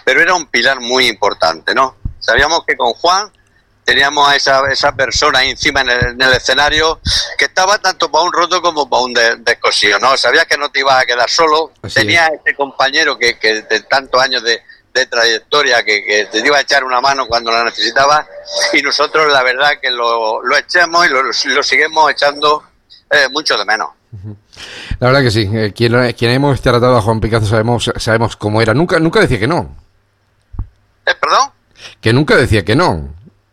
pero era un pilar muy importante, ¿no? Sabíamos que con Juan teníamos a esa persona ahí encima en el escenario que estaba tanto para un roto como para un descosido, ¿no? Sabías que no te ibas a quedar solo, tenías ese compañero que de tantos años de trayectoria que te iba a echar una mano cuando la necesitabas, y nosotros la verdad que lo echamos y lo seguimos echando mucho de menos. La verdad que sí, quien hemos tratado a Juan Picazo sabemos cómo era. Nunca decía que no. ¿Perdón? Que nunca decía que no.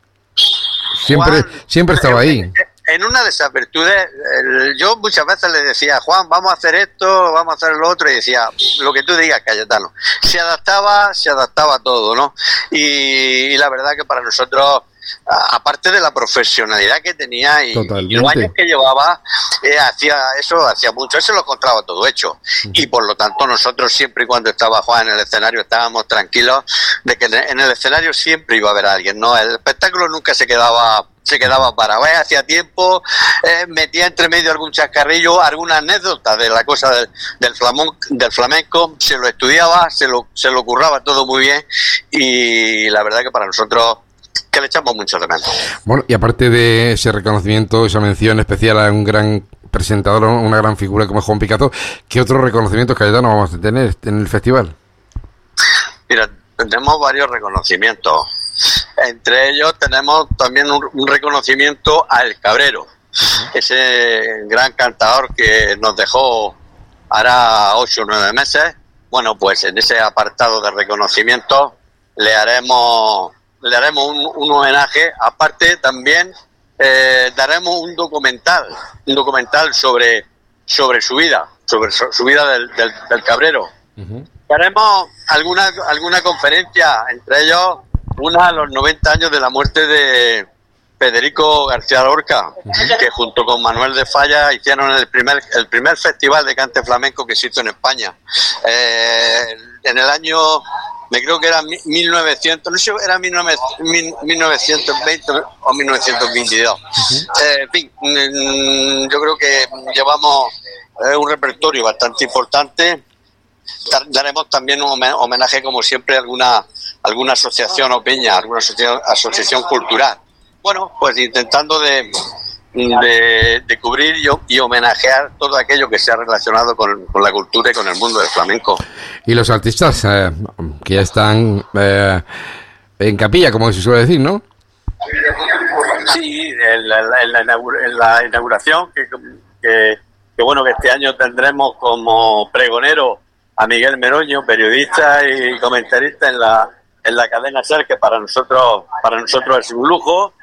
Siempre estaba ahí. En una de esas virtudes, yo muchas veces le decía, Juan, vamos a hacer esto, vamos a hacer lo otro, y decía, lo que tú digas, Cayetano. Se adaptaba a todo, ¿no? Y la verdad que para nosotros, aparte de la profesionalidad que tenía y los años que llevaba, hacía mucho, eso lo encontraba todo hecho. Y por lo tanto nosotros siempre y cuando estaba Juan en el escenario estábamos tranquilos de que en el escenario siempre iba a haber alguien, ¿no? El espectáculo nunca se quedaba parado, hacía tiempo, metía entre medio algún chascarrillo, alguna anécdota de la cosa del flamenco, se lo estudiaba, se lo curraba todo muy bien, y la verdad que para nosotros que le echamos mucho de menos. Bueno, y aparte de ese reconocimiento, esa mención especial a un gran presentador, una gran figura como Juan Picazo, ¿qué otros reconocimientos, Cayetano, vamos a tener en el festival? Mira, tenemos varios reconocimientos. Entre ellos tenemos también un reconocimiento a El Cabrero, ese gran cantador que nos dejó hará 8 o 9 meses. Bueno, pues en ese apartado de reconocimiento le haremos un homenaje. Aparte también daremos un documental sobre su vida, su vida del Cabrero. Haremos alguna conferencia, entre ellos una a los 90 años de la muerte de Federico García Lorca, que junto con Manuel de Falla hicieron el primer festival de cante flamenco que se hizo en España. En el año, me creo que era 1900, no sé, era 1920 o 1922. En fin, yo creo que llevamos un repertorio bastante importante. Daremos también un homenaje, como siempre, a alguna asociación o peña, alguna asociación cultural. Bueno, pues intentando de cubrir y homenajear todo aquello que se ha relacionado con la cultura y con el mundo del flamenco. Y los artistas que ya están en capilla, como se suele decir, ¿no? Sí, en la inauguración, que bueno, que este año tendremos como pregonero a Miguel Meroño, periodista y comentarista en la cadena SER, que para nosotros es un lujo.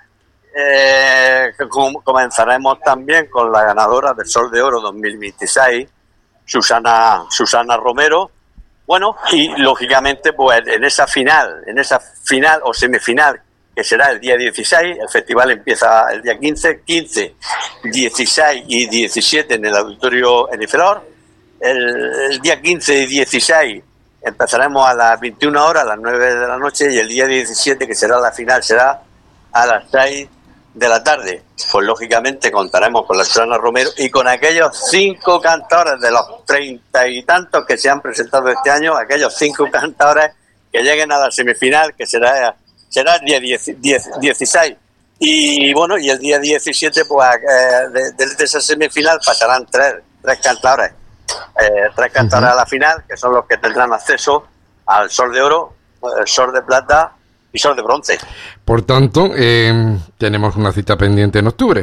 Comenzaremos también con la ganadora del Sol de Oro 2026, Susana Romero. Bueno, y lógicamente pues en esa final o semifinal, que será el día 16, el festival empieza el día 15, 16 y 17 en el Auditorio Eniflor. El día 15 y 16 empezaremos a las 21 horas, a las 9 de la noche, y el día 17, que será la final, será a las 6 de la tarde. Pues lógicamente contaremos con la Susana Romero y con aquellos 5 cantadores de los 30 y tantos que se han presentado este año, aquellos 5 cantadores que lleguen a la semifinal, que será el día 16. Y bueno, y el día 17, pues de esa semifinal pasarán tres cantadores. 3 cantadores a la final, que son los que tendrán acceso al Sol de Oro, el Sol de Plata y Sol de Bronce. Por tanto, tenemos una cita pendiente en octubre.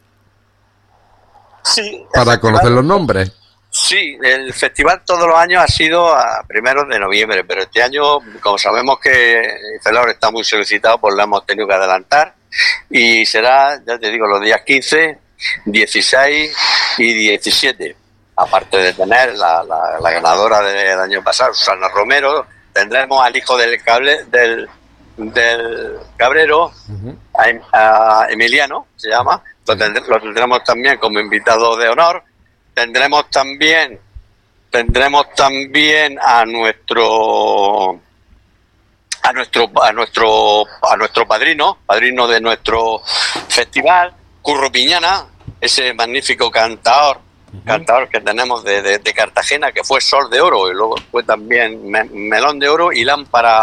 Sí. Para conocer los nombres. Sí, el festival todos los años ha sido a 1 de noviembre, pero este año, como sabemos que Celor está muy solicitado, pues lo hemos tenido que adelantar, y será, ya te digo, los días 15, 16 y 17. Aparte de tener la ganadora del año pasado, Susana Romero, tendremos al hijo del Cabrero, a Emiliano, se llama, lo tendremos también como invitado de honor. Tendremos también a nuestro padrino de nuestro festival, Curro Piñana, ese magnífico cantador que tenemos de Cartagena, que fue Sol de Oro y luego fue también Melón de Oro y Lámpara